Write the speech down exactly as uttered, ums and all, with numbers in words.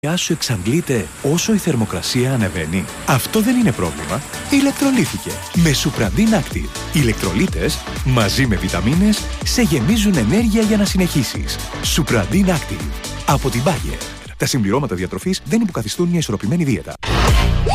σου εξαντλείται όσο η θερμοκρασία ανεβαίνει. Αυτό δεν είναι πρόβλημα. Ηλεκτρολίθηκε με Supradin Active. Οι ηλεκτρολίτες μαζί με βιταμίνες σε γεμίζουν ενέργεια για να συνεχίσεις. Supradin Active από την Bayer. Τα συμπληρώματα διατροφής δεν υποκαθιστούν μια ισορροπημένη δίαιτα.